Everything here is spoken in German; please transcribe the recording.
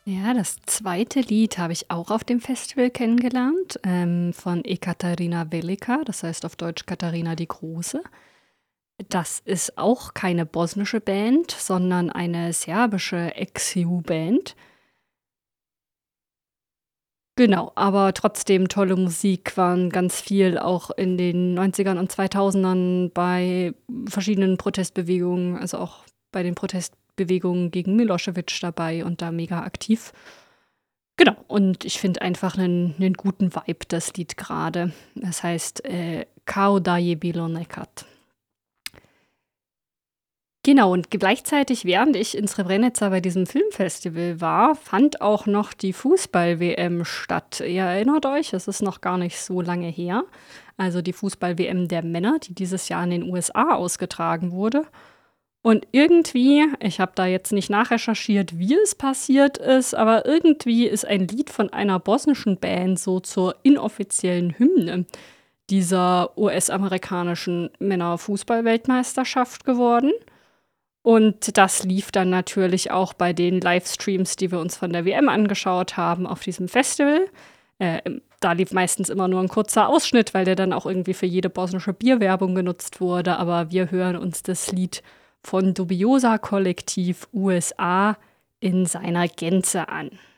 Ja, das zweite Lied habe ich auch auf dem Festival kennengelernt, von Ekaterina Velika, das heißt auf Deutsch Katharina die Große. Das ist auch keine bosnische Band, sondern eine serbische Ex-Ju-Band. Genau, aber trotzdem tolle Musik, waren ganz viel auch in den 90ern und 2000ern bei verschiedenen Protestbewegungen, also auch bei den Protestbewegungen gegen Milosevic dabei und da mega aktiv. Genau, und ich finde einfach einen guten Vibe, das Lied gerade. Das heißt, Kao da je bilo nekad. Genau, und gleichzeitig, während ich in Srebrenica bei diesem Filmfestival war, fand auch noch die Fußball-WM statt. Ihr erinnert euch, es ist noch gar nicht so lange her. Also die Fußball-WM der Männer, die dieses Jahr in den USA ausgetragen wurde. Und irgendwie, ich habe da jetzt nicht nachrecherchiert, wie es passiert ist, aber irgendwie ist ein Lied von einer bosnischen Band so zur inoffiziellen Hymne dieser US-amerikanischen Männerfußball-Weltmeisterschaft geworden. Und das lief dann natürlich auch bei den Livestreams, die wir uns von der WM angeschaut haben, auf diesem Festival. Da lief meistens immer nur ein kurzer Ausschnitt, weil der dann auch irgendwie für jede bosnische Bierwerbung genutzt wurde. Aber wir hören uns das Lied von Dubiosa Kollektiv USA in seiner Gänze an.